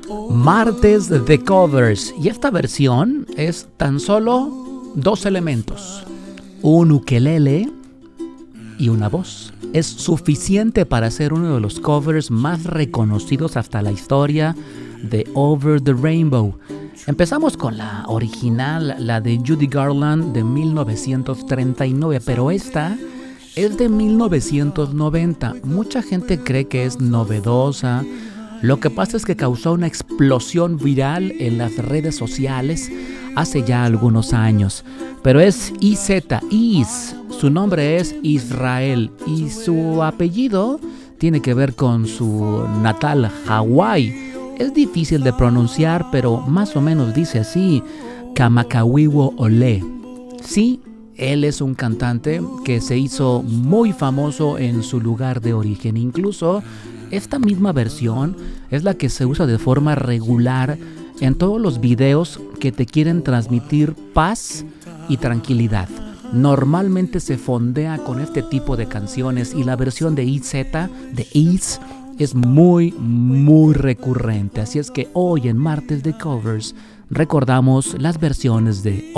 Martes de covers, y esta versión es tan solo 2 elementos, un ukelele y una voz. Es suficiente para ser uno de los covers más reconocidos hasta la historia de Over the Rainbow. Empezamos con la original, la de Judy Garland de 1939, pero esta es de 1990. Mucha gente cree que es novedosa. Lo que pasa es que causó una explosión viral en las redes sociales hace ya algunos años. Pero es Is, su nombre es Israel y su apellido tiene que ver con su natal Hawái. Es difícil de pronunciar, pero más o menos dice así: Kamakawiwo Ole. Sí, él es un cantante que se hizo muy famoso en su lugar de origen. Incluso esta misma versión es la que se usa de forma regular en todos los videos que te quieren transmitir paz y tranquilidad. Normalmente se fondea con este tipo de canciones y la versión de IZ, de Is, es muy recurrente. Así es que hoy en Martes de Covers recordamos las versiones de